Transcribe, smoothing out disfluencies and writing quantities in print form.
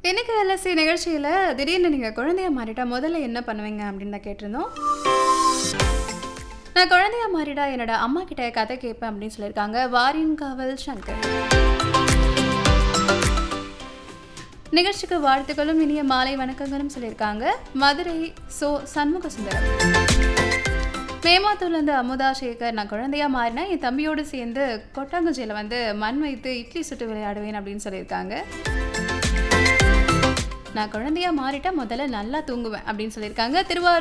இன்னைக்கு எல்எஸ்சி நிகழ்ச்சியில திடீர்னு நீங்க குழந்தையா மாறிட்டா முதல்ல என்ன பண்ணுவீங்க அப்படின்னு தான் கேட்டிருந்தோம். நான் குழந்தையா மாறிட்டா என்னோட அம்மா கிட்ட கதை கேட்பேன் அப்படின்னு சொல்லியிருக்காங்க வாரியங்காவல் சங்கர். நிகழ்ச்சிக்கு வாழ்த்துக்களும் இனிய மாலை வணக்கங்களும் சொல்லியிருக்காங்க மதுரை சண்முக சுந்தரம். மேமாத்தூர்லேருந்து அமுதா சேகர், நான் குழந்தையா மாறினா என் தம்பியோடு சேர்ந்து கொட்டாங்குச்சியில் மண் வைத்து இட்லி சுட்டு விளையாடுவேன் அப்படின்னு சொல்லியிருக்காங்க. நான் குழந்தையா மாறிட்டா முதல்ல நல்லா தூங்குவேன் அப்படின்னு சொல்லியிருக்காங்க திருவாரூர்